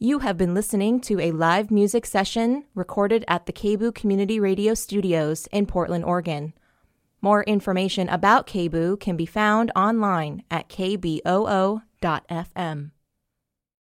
You have been listening to a live music session recorded at the KBOO Community Radio Studios in Portland, Oregon. More information about KBOO can be found online at kboo.fm.